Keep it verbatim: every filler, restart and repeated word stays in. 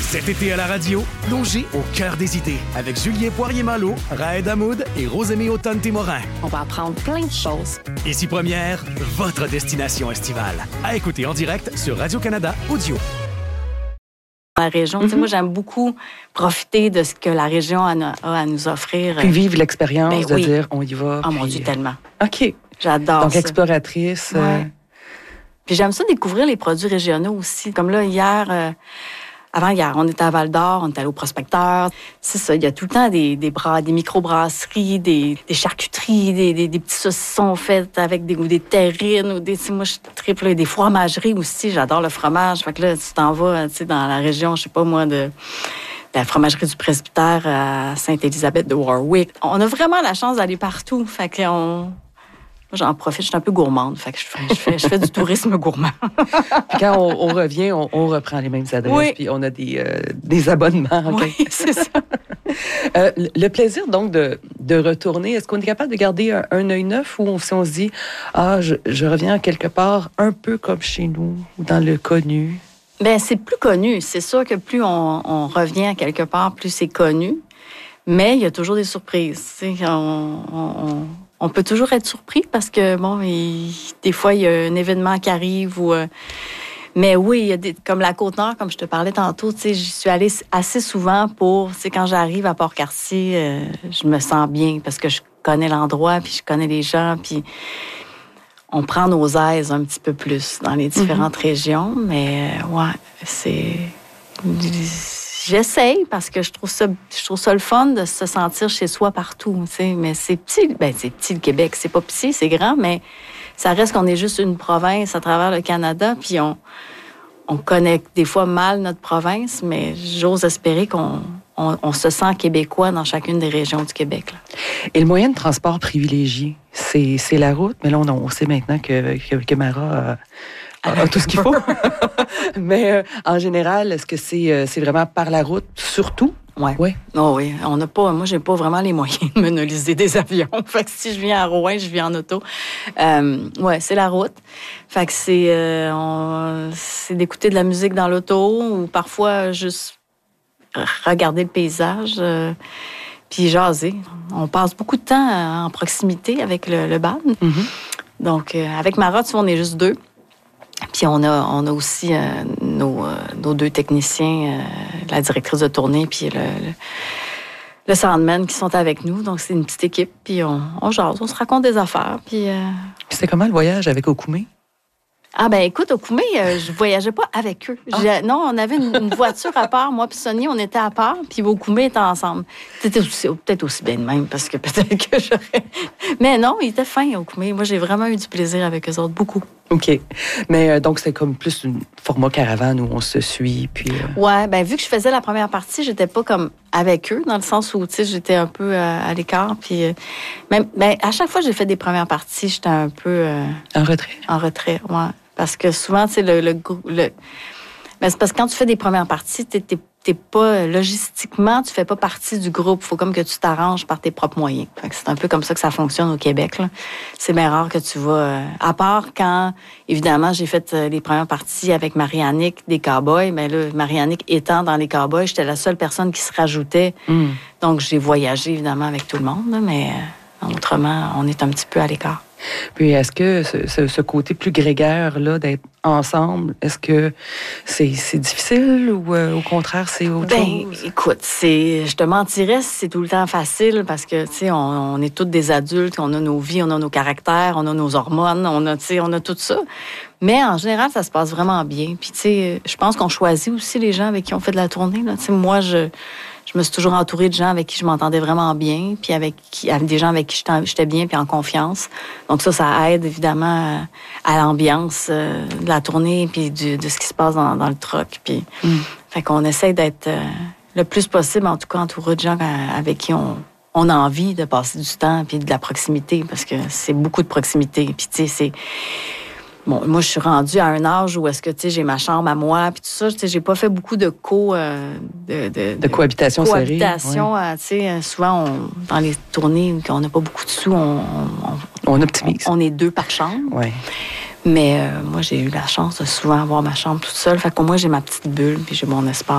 Cet été à la radio, plongez au cœur des idées avec Julien Poirier-Malo, Raed Hamoud et Rosemée Automne-Témorin. On va apprendre plein de choses. Ici Première, votre destination estivale. À écouter en direct sur Radio-Canada Audio. La région, mm-hmm. Moi, j'aime beaucoup profiter de ce que la région a, a à nous offrir. Puis vivre l'expérience ben, de oui. dire on y va. Oh puis... mon Dieu, tellement. OK. J'adore Donc, ça. exploratrice. Ouais. Euh... Puis j'aime ça découvrir les produits régionaux aussi. Comme là, hier, euh, avant-hier, on était à Val-d'Or, on était allé au Prospecteur. C'est ça, il y a tout le temps des, des, bras, des microbrasseries, des, des charcuteries, des, des, des petits saucissons faits avec des, ou des terrines. Ou des, moi, je triple des fromageries aussi. J'adore le fromage. Fait que là, tu t'en vas dans la région, je sais pas moi, de... la fromagerie du Presbytère à Sainte-Élisabeth de Warwick. On a vraiment la chance d'aller partout. Fait qu'on... Moi, j'en profite, je suis un peu gourmande. Fait que je fais, je fais, je fais du tourisme gourmand. Puis quand on, on revient, on, on reprend les mêmes adresses, oui. Puis on a des, euh, des abonnements. Oui, okay. C'est ça. euh, le plaisir, donc, de, de retourner, est-ce qu'on est capable de garder un, un œil neuf ou si on se dit, ah, je, je reviens quelque part un peu comme chez nous, ou dans le connu? Bien, c'est plus connu. C'est sûr que plus on, on revient quelque part, plus c'est connu. Mais il y a toujours des surprises. Tu sais, on... on, on... On peut toujours être surpris parce que, bon, il, des fois, il y a un événement qui arrive ou... Euh, mais oui, il y a des, comme la Côte-Nord, comme je te parlais tantôt, tu sais, j'y suis allée assez souvent pour... Tu sais, quand j'arrive à Port-Cartier, euh, je me sens bien parce que je connais l'endroit, puis je connais les gens, puis on prend nos aises un petit peu plus dans les différentes mm-hmm. régions. Mais, euh, ouais, c'est... J'essaye parce que je trouve ça, je trouve ça le fun de se sentir chez soi partout, tu sais. Mais c'est petit, ben c'est petit le Québec, c'est pas petit, c'est grand, mais ça reste qu'on est juste une province à travers le Canada, puis on, on connaît des fois mal notre province, mais j'ose espérer qu'on on, on se sent québécois dans chacune des régions du Québec. Là. Et le moyen de transport privilégié, c'est, c'est la route, mais là on, on sait maintenant que, que, que Mara a... Ah, tout ce qu'il faut. Mais euh, en général, est-ce que c'est, euh, c'est vraiment par la route, surtout? Oui. Ouais. Oh, oui. On n'a pas, moi, j'ai pas vraiment les moyens de monopoliser des avions. Fait que si je viens à Rouen, je viens en auto. Euh, oui, c'est la route. Fait que c'est, euh, on, c'est d'écouter de la musique dans l'auto ou parfois juste regarder le paysage. Euh, puis jaser. On passe beaucoup de temps en proximité avec le, le band. Mm-hmm. Donc, euh, avec Mara, tu vois, on est juste deux. Puis on a, on a aussi euh, nos, euh, nos deux techniciens, euh, la directrice de tournée puis le, le, le soundman qui sont avec nous. Donc, c'est une petite équipe. Puis on, on jase, on se raconte des affaires. Puis, euh... puis c'était comment le voyage avec Okoumé? Ah ben écoute, Okoumé, euh, je voyageais pas avec eux. Ah. Non, on avait une, une voiture à part. Moi puis Sonny, on était à part. Puis Okoumé était ensemble. C'était aussi, peut-être aussi bien de même, parce que peut-être que j'aurais... Mais non, il était fin, Okoumé. Moi, j'ai vraiment eu du plaisir avec eux autres, beaucoup. OK. Mais euh, donc, c'est comme plus un format caravane où on se suit, puis... Euh... Ouais, ben vu que je faisais la première partie, j'étais pas comme avec eux, dans le sens où, tu sais, j'étais un peu euh, à l'écart, puis... Euh, même, ben, à chaque fois que j'ai fait des premières parties, j'étais un peu... Euh, en retrait? En retrait, ouais. Parce que souvent, tu sais, le... le, le... Ben, c'est parce que quand tu fais des premières parties, t'es, t'es, t'es pas... Logistiquement, tu fais pas partie du groupe. Faut comme que tu t'arranges par tes propres moyens. Fait que c'est un peu comme ça que ça fonctionne au Québec, là. C'est bien rare que tu vas... Euh, à part quand, évidemment, j'ai fait euh, les premières parties avec Marie-Annick des Cowboys. Ben là, Marie-Annick étant dans les Cowboys, j'étais la seule personne qui se rajoutait. Mm. Donc, j'ai voyagé, évidemment, avec tout le monde, là, mais euh, autrement, on est un petit peu à l'écart. Puis est-ce que ce, ce, ce côté plus grégaire-là, d'être ensemble, est-ce que c'est, c'est difficile ou euh, au contraire, c'est autre ben, chose? Écoute, c'est, je te mentirais si c'est tout le temps facile parce que, tu sais, on, on est tous des adultes, on a nos vies, on a nos caractères, on a nos hormones, on a, tu sais, on a tout ça. Mais en général, ça se passe vraiment bien. Puis, tu sais, je pense qu'on choisit aussi les gens avec qui on fait de la tournée, là. Tu sais, moi, je... Je me suis toujours entourée de gens avec qui je m'entendais vraiment bien, puis avec, qui, avec des gens avec qui j'étais bien, puis en confiance. Donc ça, ça aide évidemment à l'ambiance euh, de la tournée, puis du, de ce qui se passe dans, dans le truck. Puis, mm. Fait qu'on essaie d'être euh, le plus possible, en tout cas, entouré de gens avec qui on, on a envie de passer du temps, puis de la proximité, parce que c'est beaucoup de proximité. Puis tu sais, c'est... Bon, moi, je suis rendue à un âge où est-ce que, tu sais, j'ai ma chambre à moi, puis tout ça, tu sais, j'ai pas fait beaucoup de co... Euh, de, de, de cohabitation serrée. Cohabitation, ouais. euh, tu sais, souvent, on, dans les tournées, quand on n'a pas beaucoup de sous, on... On, on optimise. On, on est deux par chambre. Oui. Mais euh, moi, j'ai eu la chance de souvent avoir ma chambre toute seule. Fait que moi, j'ai ma petite bulle, puis j'ai mon espace.